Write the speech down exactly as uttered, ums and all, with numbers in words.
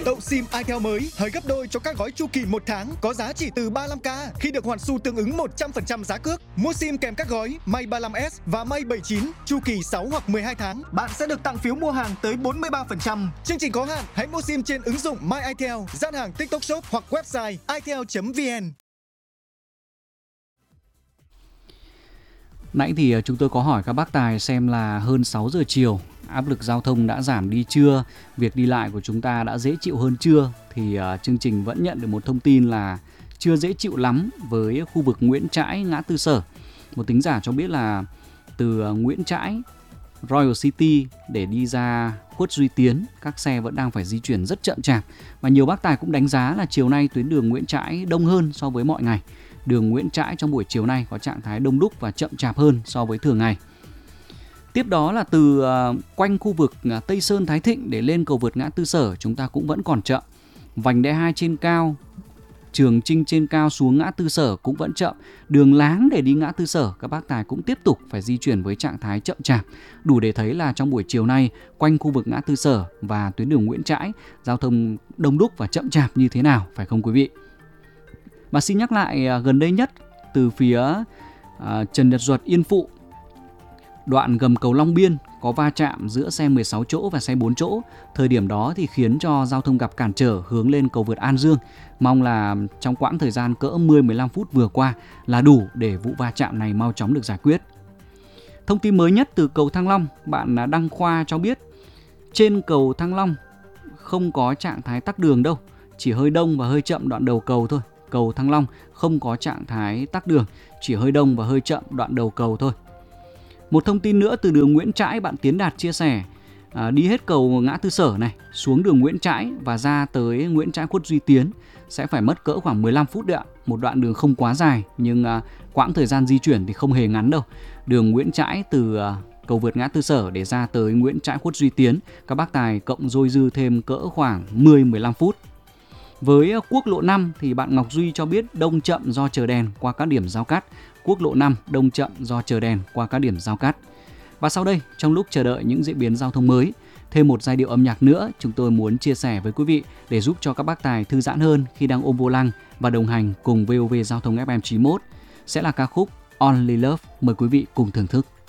Tậu SIM itel mới hơi gấp đôi cho các gói chu kỳ một tháng có giá chỉ từ ba mươi lăm k khi được hoàn xu tương ứng một trăm phần trăm giá cước. Mua SIM kèm các gói May ba mươi lăm S và May bảy mươi chín chu kỳ sáu hoặc mười hai tháng, bạn sẽ được tặng phiếu mua hàng tới bốn mươi ba phần trăm. Chương trình có hạn, hãy mua SIM trên ứng dụng My itel, gian hàng TikTok Shop hoặc website itel chấm vn. Nãy thì chúng tôi có hỏi các bác tài xem là hơn sáu giờ chiều, áp lực giao thông đã giảm đi chưa, việc đi lại của chúng ta đã dễ chịu hơn chưa, thì uh, chương trình vẫn nhận được một thông tin là chưa dễ chịu lắm với khu vực Nguyễn Trãi, ngã tư Sở. Một thính giả cho biết là từ uh, Nguyễn Trãi, Royal City để đi ra Khuất Duy Tiến, các xe vẫn đang phải di chuyển rất chậm chạp. Và nhiều bác tài cũng đánh giá là chiều nay tuyến đường Nguyễn Trãi đông hơn so với mọi ngày. Đường Nguyễn Trãi trong buổi chiều nay có trạng thái đông đúc và chậm chạp hơn so với thường ngày. Tiếp đó là từ uh, quanh khu vực uh, Tây Sơn Thái Thịnh để lên cầu vượt ngã tư Sở, chúng ta cũng vẫn còn chậm. Vành đai hai trên cao, Trường Chinh trên cao xuống ngã tư Sở cũng vẫn chậm. Đường Láng để đi ngã tư Sở, các bác tài cũng tiếp tục phải di chuyển với trạng thái chậm chạp. Đủ để thấy là trong buổi chiều nay, quanh khu vực ngã tư Sở và tuyến đường Nguyễn Trãi, giao thông đông đúc và chậm chạp như thế nào, phải không quý vị? Và xin nhắc lại gần đây nhất, từ phía uh, Trần Nhật Duật Yên Phụ, đoạn gầm cầu Long Biên có va chạm giữa xe mười sáu chỗ và xe bốn chỗ. Thời điểm đó thì khiến cho giao thông gặp cản trở hướng lên cầu vượt An Dương. Mong là trong quãng thời gian cỡ mười đến mười lăm phút vừa qua là đủ để vụ va chạm này mau chóng được giải quyết. Thông tin mới nhất từ cầu Thăng Long, bạn Đăng Khoa cho biết trên cầu Thăng Long không có trạng thái tắc đường đâu, chỉ hơi đông và hơi chậm đoạn đầu cầu thôi. Cầu Thăng Long không có trạng thái tắc đường, chỉ hơi đông và hơi chậm đoạn đầu cầu thôi. Một thông tin nữa từ đường Nguyễn Trãi, bạn Tiến Đạt chia sẻ à, đi hết cầu ngã tư Sở này, xuống đường Nguyễn Trãi và ra tới Nguyễn Trãi Khuất Duy Tiến sẽ phải mất cỡ khoảng mười lăm phút đấy ạ. Một đoạn đường không quá dài nhưng à, quãng thời gian di chuyển thì không hề ngắn đâu. Đường Nguyễn Trãi từ à, cầu vượt ngã tư Sở để ra tới Nguyễn Trãi Khuất Duy Tiến, các bác tài cộng dôi dư thêm cỡ khoảng mười đến mười lăm phút. Với quốc lộ năm thì bạn Ngọc Duy cho biết đông chậm do chờ đèn qua các điểm giao cắt. Quốc lộ năm đông chậm do chờ đèn qua các điểm giao cắt. Và sau đây, trong lúc chờ đợi những diễn biến giao thông mới, thêm một giai điệu âm nhạc nữa chúng tôi muốn chia sẻ với quý vị để giúp cho các bác tài thư giãn hơn khi đang ôm vô lăng và đồng hành cùng vê o vê Giao thông ép em chín mốt. Sẽ là ca khúc Only Love, mời quý vị cùng thưởng thức.